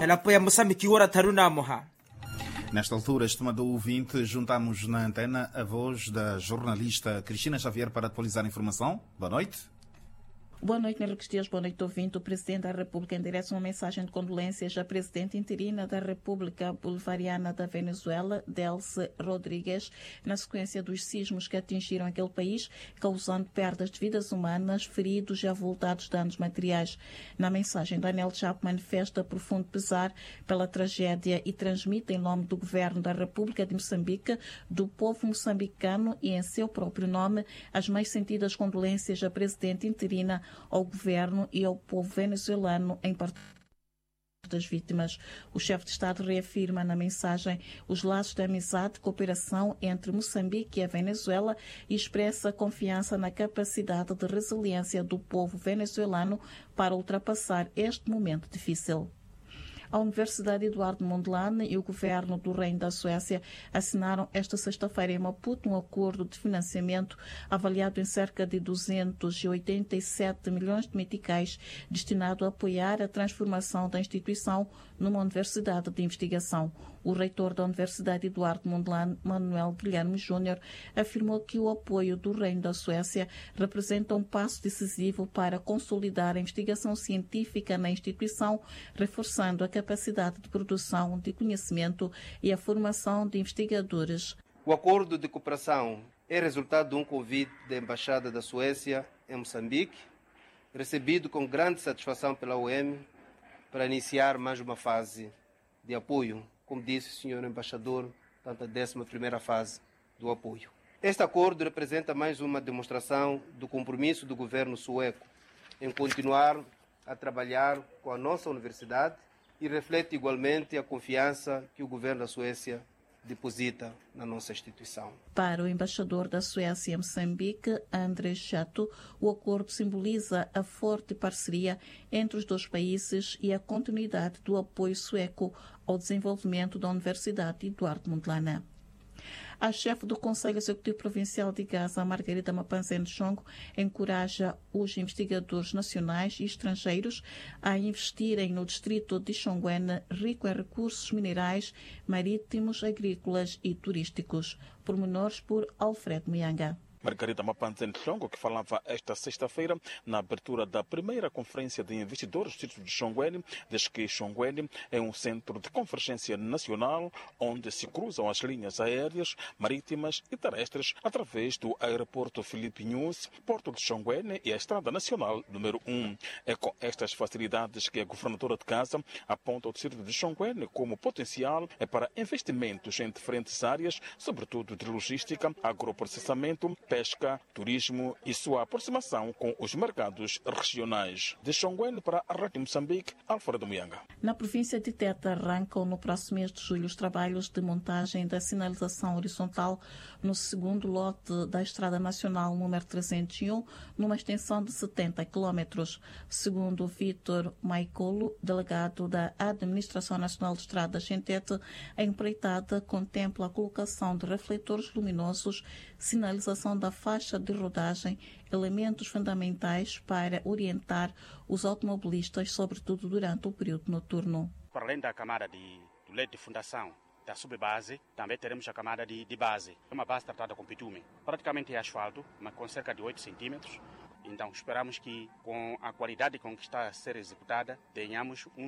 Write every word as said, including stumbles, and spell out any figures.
ela apoia Moçambique ora taruna moha. Nesta altura, estimado ouvinte, juntamos na antena a voz da jornalista Cristina Xavier para atualizar a informação. Boa noite. Boa noite, Henrique Dias. Boa noite, ouvinte. O Presidente da República endereça uma mensagem de condolências à Presidente interina da República Bolivariana da Venezuela, Delcy Rodrigues, na sequência dos sismos que atingiram aquele país, causando perdas de vidas humanas, feridos e avultados danos materiais. Na mensagem, Daniel Chapo manifesta profundo pesar pela tragédia e transmite, em nome do Governo da República de Moçambique, do povo moçambicano e em seu próprio nome, as mais sentidas condolências à Presidente interina, ao governo e ao povo venezuelano em particular das vítimas. O chefe de Estado reafirma na mensagem os laços de amizade e cooperação entre Moçambique e a Venezuela e expressa confiança na capacidade de resiliência do povo venezuelano para ultrapassar este momento difícil. A Universidade Eduardo Mondlane e o governo do Reino da Suécia assinaram esta sexta-feira em Maputo um acordo de financiamento avaliado em cerca de duzentos e oitenta e sete milhões de meticais, destinado a apoiar a transformação da instituição numa universidade de investigação. O reitor da Universidade Eduardo Mondlane, Manuel Guilherme Júnior, afirmou que o apoio do Reino da Suécia representa um passo decisivo para consolidar a investigação científica na instituição, reforçando a capacidade de produção de conhecimento e a formação de investigadores. O acordo de cooperação é resultado de um convite da Embaixada da Suécia em Moçambique, recebido com grande satisfação pela O M para iniciar mais uma fase de apoio, como disse o senhor embaixador, tanto a décima primeira fase do apoio. Este acordo representa mais uma demonstração do compromisso do governo sueco em continuar a trabalhar com a nossa universidade e reflete igualmente a confiança que o governo da Suécia deposita na nossa instituição. Para o embaixador da Suécia em Moçambique, André Chato, o acordo simboliza a forte parceria entre os dois países e a continuidade do apoio sueco ao desenvolvimento da Universidade Eduardo Mondlane. A chefe do Conselho Executivo Provincial de Gaza, Margarida Mapanzene Chongo, encoraja os investigadores nacionais e estrangeiros a investirem no distrito de Xonguene, rico em recursos minerais, marítimos, agrícolas e turísticos. Pormenores por Alfredo Mianga. Margarida Mapanzene Chongo, que falava esta sexta-feira na abertura da primeira conferência de investidores do distrito de Xonguene, diz que Xonguene é um centro de convergência nacional onde se cruzam as linhas aéreas, marítimas e terrestres através do aeroporto Filipe Nunes, porto de Xonguene e a estrada nacional número um. É com estas facilidades que a governadora de Gaza aponta o distrito de Xonguene como potencial para investimentos em diferentes áreas, sobretudo de logística, agroprocessamento, pesca, turismo e sua aproximação com os mercados regionais. De Xonguene para a Rádio Moçambique, Alfredo Mianga. Na província de Teta arrancam no próximo mês de julho os trabalhos de montagem da sinalização horizontal no segundo lote da Estrada Nacional número trezentos e um, numa extensão de setenta quilómetros. Segundo Vítor Maicolo, delegado da Administração Nacional de Estradas em Teta, a empreitada contempla a colocação de refletores luminosos, sinalização da faixa de rodagem, elementos fundamentais para orientar os automobilistas, sobretudo durante o período noturno. Para além da camada de, do leite de fundação da subbase, também teremos a camada de, de base. É uma base tratada com bitume. Praticamente é asfalto, mas com cerca de oito centímetros. Então esperamos que com a qualidade com que está a ser executada, tenhamos um